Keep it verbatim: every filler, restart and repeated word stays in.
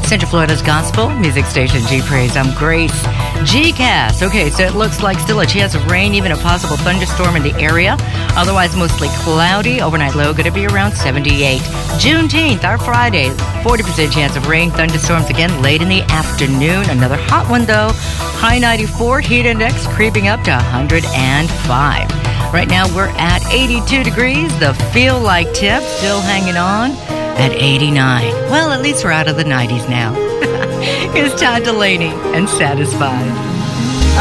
Central Florida's gospel music station, G Praise. I'm Grace. G-Cast. Okay, so it looks like still a chance of rain, even a possible thunderstorm in the area. Otherwise, mostly cloudy. Overnight low going to be around seventy-eight. Juneteenth, our Friday, forty percent chance of rain, thunderstorms again late in the afternoon. Another hot one, though. High ninety-four, heat index creeping up to one hundred five. Right now, we're at eighty-two degrees. The feel like tip still hanging on at eighty-nine. Well, at least we're out of the nineties now. It's Todd Delaney and Satisfied.